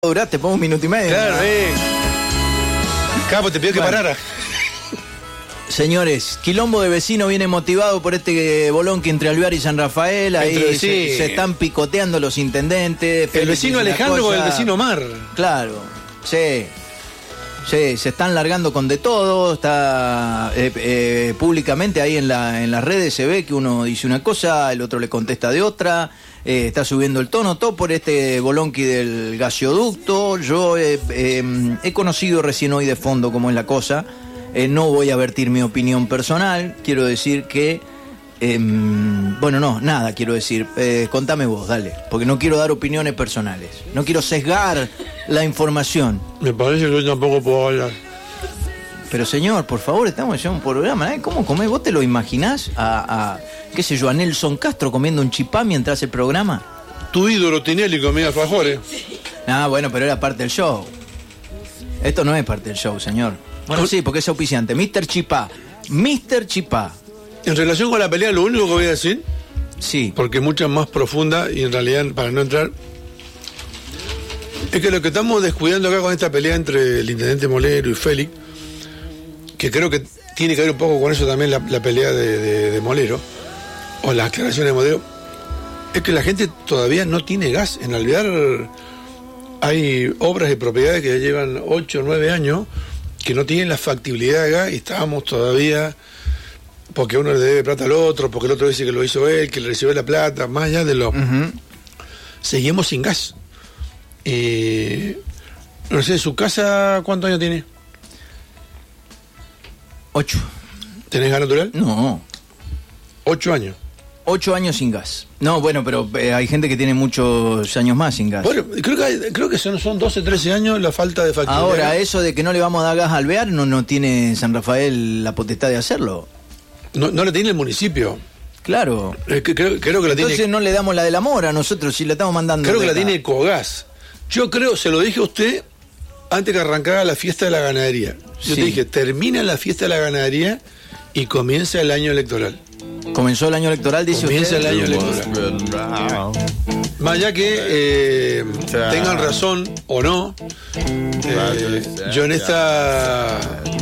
Duraste por 1 minuto y medio. Claro, Capo, te pidió que parara. Señores, quilombo de vecino viene motivado por este bolonqui entre Alvear y San Rafael. Ahí se están picoteando los intendentes. El vecino Alejandro con el vecino Omar. Claro, sí. Sí, se están largando con de todo. Está públicamente ahí en las redes se ve que uno dice una cosa, el otro le contesta de otra. Está subiendo el tono, todo por este bolonqui del gaseoducto. Yo he conocido recién hoy de fondo cómo es la cosa. No voy a vertir mi opinión personal. Quiero decir que... nada quiero decir. Contame vos, dale. Porque no quiero dar opiniones personales. No quiero sesgar la información. Me parece que yo tampoco puedo hablar. Pero señor, por favor, estamos en un programa, ¿eh? ¿Cómo comés? ¿Vos te lo imaginás qué sé yo, a Nelson Castro comiendo un chipá mientras hace el programa? Tu ídolo Tinelli comía alfajores. Ah, bueno, pero era parte del show. Esto no es parte del show, señor. Bueno, sí, porque es auspiciante. Mr. Chipá. Mr. Chipá. En relación con la pelea, lo único que voy a decir, sí, porque es mucho más profunda y en realidad, para no entrar, es que lo que estamos descuidando acá con esta pelea entre el intendente Molero y Félix, que creo que tiene que ver un poco con eso también la pelea de Molero, o las aclaraciones de Molero, es que la gente todavía no tiene gas. En Alvear hay obras y propiedades que ya llevan 8 o 9 años que no tienen la factibilidad de gas y estábamos todavía, porque uno le debe plata al otro, porque el otro dice que lo hizo él, que le recibió la plata, más allá de lo... Seguimos sin gas. No sé, ¿su casa cuántos años tiene? 8. ¿Tenés gas natural? No. 8 años. 8 años sin gas. No, bueno, pero hay gente que tiene muchos años más sin gas. Bueno, creo que son 12, 13 años la falta de factibilidad. Ahora, eso de que no le vamos a dar gas a Alvear, no tiene San Rafael la potestad de hacerlo. No le tiene el municipio. Claro. Creo que la tiene. Entonces no le damos la de la Mora a nosotros, si la estamos mandando. Creo que la tiene Ecogás. Yo creo, se lo dije a usted antes que arrancara la fiesta de la ganadería. Yo te dije, termina la fiesta de la ganadería y comienza el año electoral. ¿Comenzó el año electoral, dice comienza usted? Comienza el año electoral. Más allá que tengan razón o no, yo en esta...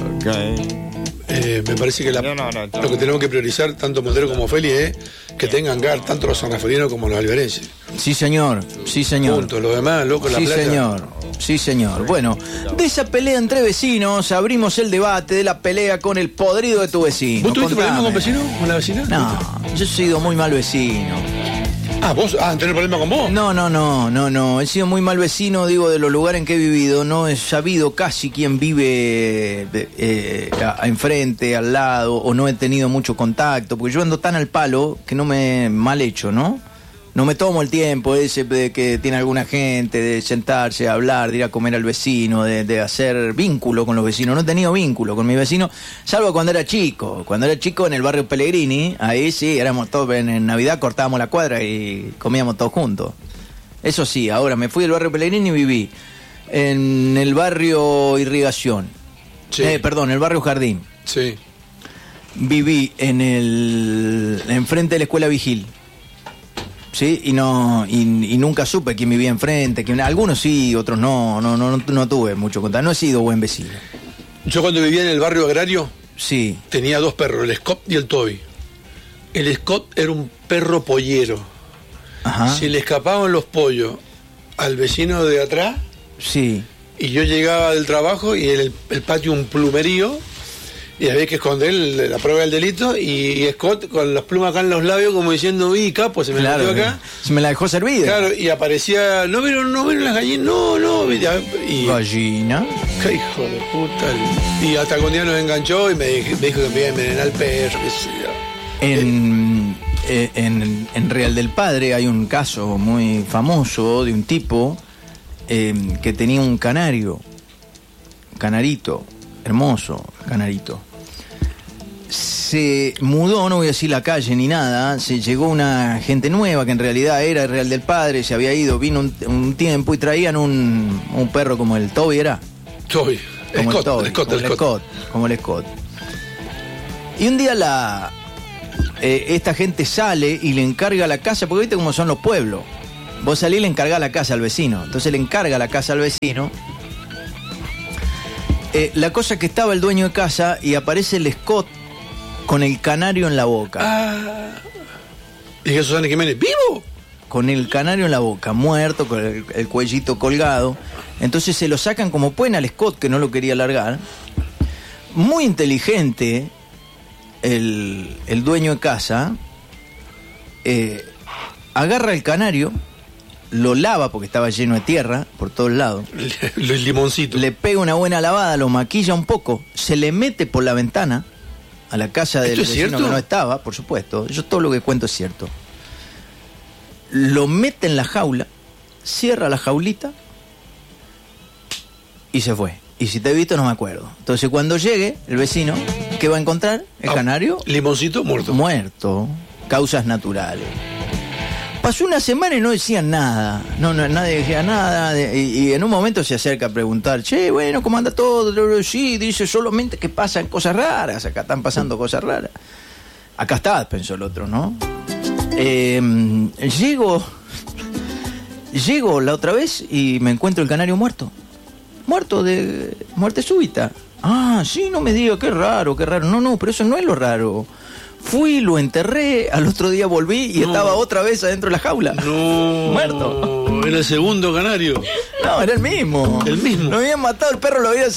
me parece que lo que tenemos que priorizar, tanto Montero como Félix, es que tengan gas tanto los sanraferinos como los alvearenses. Sí, señor. Sí, señor. Punto. Lo demás, loco, la plata. Sí, señor. Sí, señor. Bueno, de esa pelea entre vecinos, abrimos el debate de la pelea con el podrido de tu vecino. ¿Vos tuviste problema con vecino? ¿Con la vecina? No, yo he sido muy mal vecino. ¿Vos has tenido problema con vos? No. He sido muy mal vecino, digo, de los lugares en que he vivido. No he sabido casi quién vive enfrente, al lado, o no he tenido mucho contacto, porque yo ando tan al palo que no me he mal hecho, ¿no? No me tomo el tiempo ese de que tiene alguna gente, de sentarse, a hablar, de ir a comer al vecino, de hacer vínculo con los vecinos. No he tenido vínculo con mi vecino, salvo cuando era chico. Cuando era chico en el barrio Pellegrini, ahí sí, éramos todos, en Navidad cortábamos la cuadra y comíamos todos juntos. Eso sí, ahora me fui del barrio Pellegrini y viví en el barrio Irrigación. Sí. El barrio Jardín. Sí. Viví enfrente de la escuela Vigil. Sí, y nunca supe quién vivía enfrente, algunos sí, otros no tuve mucho contacto, no he sido buen vecino. Yo cuando vivía en el barrio agrario, sí, tenía 2 perros, el Scott y el Toby. El Scott era un perro pollero. Ajá. Se le escapaban los pollos al vecino de atrás, sí, y yo llegaba del trabajo y en el patio un plumerío, y había que esconder la prueba del delito, y Scott con las plumas acá en los labios como diciendo, capo, se me la metió acá. Se me la dejó servida. Claro, y aparecía, no vieron las gallinas, no. Y, ¿gallina? Qué hijo de puta. Y hasta que un día nos enganchó y me dijo que me iba a envenenar al perro, qué sé yo. En Real del Padre hay un caso muy famoso de un tipo que tenía un canarito, hermoso canarito. Se mudó, no voy a decir la calle ni nada, se llegó una gente nueva que en realidad era el Real del Padre, se había ido, vino un tiempo y traían un perro como el Toby, ¿era? Toby, como el Scott. Y un día esta gente sale y le encarga la casa, porque viste cómo son los pueblos. Vos salís y le encargás la casa al vecino. Entonces le encarga la casa al vecino. La cosa es que estaba el dueño de casa y aparece el Scott con el canario en la boca. Y Susana Jiménez, ¿vivo? Con el canario en la boca, muerto, con el cuellito colgado. Entonces se lo sacan como pueden al Scott, que no lo quería largar. Muy inteligente el dueño de casa. Agarra el canario, lo lava porque estaba lleno de tierra por todos lados. El limoncito. Le pega una buena lavada, lo maquilla un poco, se le mete por la ventana a la casa del vecino que no estaba, por supuesto. Yo todo lo que cuento es cierto. Lo mete en la jaula, cierra la jaulita y se fue. Y si te he visto no me acuerdo. Entonces cuando llegue el vecino, ¿qué va a encontrar? El canario. Limoncito muerto. Muerto. Causas naturales. Pasó una semana y no decían nada. No, nadie decía nada. Y en un momento se acerca a preguntar, che, bueno, ¿cómo anda todo? Sí, dice, solamente que pasan cosas raras. Acá están pasando cosas raras. Acá está, pensó el otro, ¿no? Llego la otra vez y me encuentro el canario muerto. Muerto de muerte súbita. Ah, sí, no me diga, qué raro. No, pero eso no es lo raro. Fui, lo enterré, al otro día volví y estaba otra vez adentro de la jaula. No. Muerto. Era el segundo canario. No, era el mismo. El mismo. Lo habían matado, el perro lo había